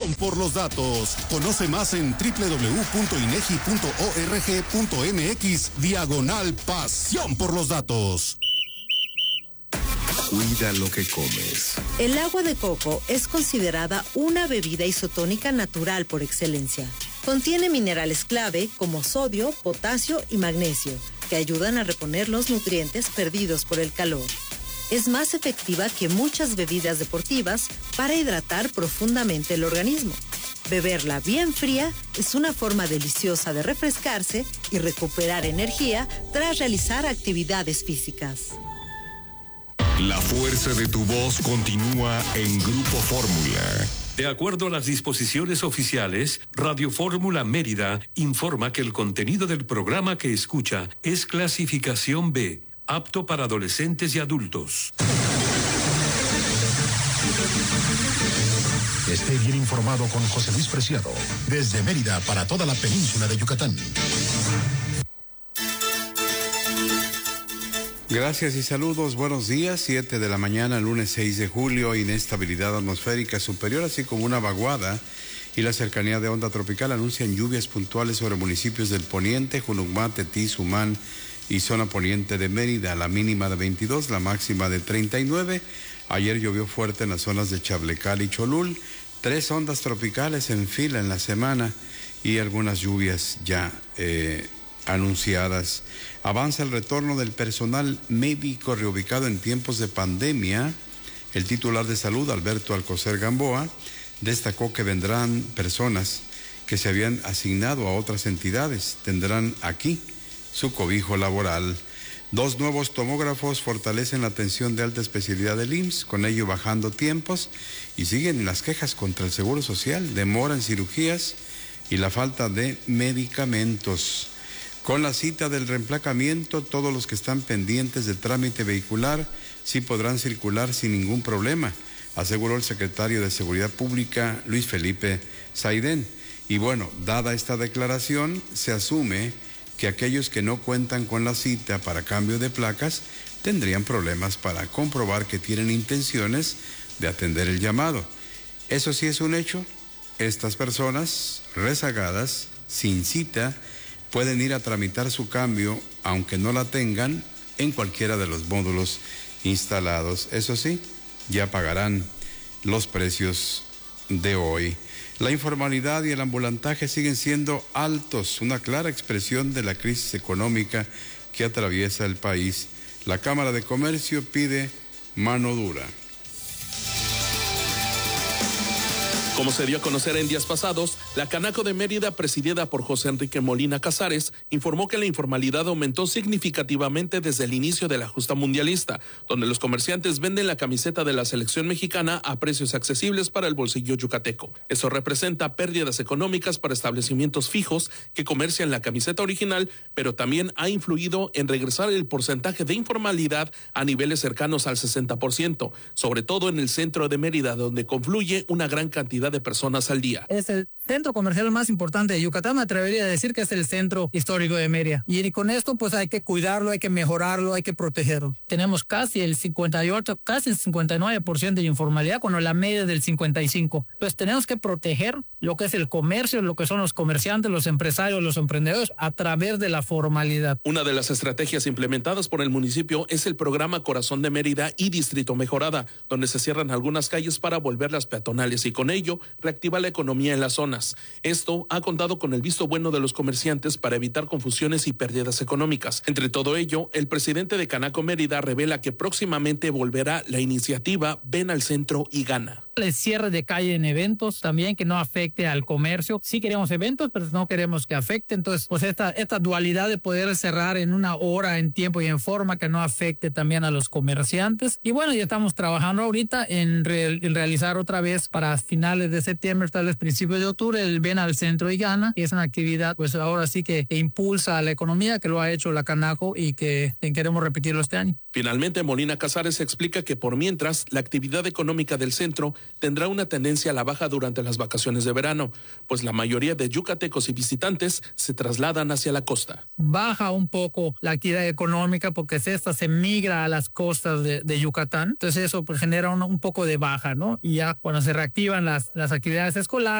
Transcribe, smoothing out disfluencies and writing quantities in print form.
pasión por los datos. Conoce más en www.inegi.org.mx/pasión por los datos. Cuida lo que comes. El agua de coco es considerada una bebida isotónica natural por excelencia. Contiene minerales clave como sodio, potasio y magnesio, que ayudan a reponer los nutrientes perdidos por el calor. Es más efectiva que muchas bebidas deportivas para hidratar profundamente el organismo. Beberla bien fría es una forma deliciosa de refrescarse y recuperar energía tras realizar actividades físicas. La fuerza de tu voz continúa en Grupo Fórmula. De acuerdo a las disposiciones oficiales, Radio Fórmula Mérida informa que el contenido del programa que escucha es clasificación B, apto para adolescentes y adultos. Esté bien informado con José Luis Preciado, desde Mérida para toda la península de Yucatán. Gracias y saludos, buenos días, 7 de la mañana, lunes 6 de julio, inestabilidad atmosférica superior, así como una vaguada y la cercanía de onda tropical anuncian lluvias puntuales sobre municipios del poniente, Junucmá, Tetí, Sumán y zona poniente de Mérida, la mínima de 22, la máxima de 39. Ayer llovió fuerte en las zonas de Chablecal y Cholul, 3 ondas tropicales en fila en la semana y algunas lluvias ya anunciadas. Avanza el retorno del personal médico reubicado en tiempos de pandemia. El titular de salud, Alberto Alcocer Gamboa, destacó que vendrán personas que se habían asignado a otras entidades, tendrán aquí su cobijo laboral. 2 nuevos tomógrafos fortalecen la atención de alta especialidad del IMSS, con ello bajando tiempos, y siguen las quejas contra el Seguro Social, demora en cirugías y la falta de medicamentos. Con la cita del reemplacamiento, todos los que están pendientes de trámite vehicular sí podrán circular sin ningún problema, aseguró el secretario de Seguridad Pública, Luis Felipe Saidén. Y bueno, dada esta declaración, se asume que aquellos que no cuentan con la cita para cambio de placas tendrían problemas para comprobar que tienen intenciones de atender el llamado. Eso sí es un hecho. Estas personas rezagadas, sin cita, pueden ir a tramitar su cambio, aunque no la tengan, en cualquiera de los módulos instalados. Eso sí, ya pagarán los precios de hoy. La informalidad y el ambulantaje siguen siendo altos, una clara expresión de la crisis económica que atraviesa el país. La Cámara de Comercio pide mano dura. Como se dio a conocer en días pasados, la Canaco de Mérida, presidida por José Enrique Molina Casares, informó que la informalidad aumentó significativamente desde el inicio de la justa mundialista, donde los comerciantes venden la camiseta de la selección mexicana a precios accesibles para el bolsillo yucateco. Eso representa pérdidas económicas para establecimientos fijos que comercian la camiseta original, pero también ha influido en regresar el porcentaje de informalidad a niveles cercanos al 60%, sobre todo en el centro de Mérida, donde confluye una gran cantidad de personas al día. Es el centro comercial más importante de Yucatán, me atrevería a decir que es el centro histórico de Mérida. Y con esto pues hay que cuidarlo, hay que mejorarlo, hay que protegerlo. Tenemos casi el 58, casi el 59% de informalidad, cuando la media es del 55%. Pues tenemos que proteger lo que es el comercio, lo que son los comerciantes, los empresarios, los emprendedores, a través de la formalidad. Una de las estrategias implementadas por el municipio es el programa Corazón de Mérida y Distrito Mejorada, donde se cierran algunas calles para volverlas peatonales y con ello reactiva la economía en las zonas. Esto ha contado con el visto bueno de los comerciantes para evitar confusiones y pérdidas económicas. Entre todo ello, el presidente de Canaco Mérida revela que próximamente volverá la iniciativa Ven al Centro y Gana. El cierre de calle en eventos también, que no afecte al comercio. Sí queremos eventos, pero no queremos que afecte. Entonces, pues esta dualidad de poder cerrar en una hora, en tiempo y en forma que no afecte también a los comerciantes. Y bueno, ya estamos trabajando ahorita en realizar otra vez para finales de septiembre, tal vez principios de octubre, el Ven al Centro y Gana, que es una actividad, pues ahora sí que impulsa a la economía, que lo ha hecho la Canaco y que queremos repetirlo este año. Finalmente, Molina Casares explica que por mientras, la actividad económica del centro tendrá una tendencia a la baja durante las vacaciones de verano, pues la mayoría de yucatecos y visitantes se trasladan hacia la costa. Baja un poco la actividad económica porque esta se migra a las costas de Yucatán, entonces eso pues genera un poco de baja, ¿no? Y ya cuando se reactivan las actividades escolares,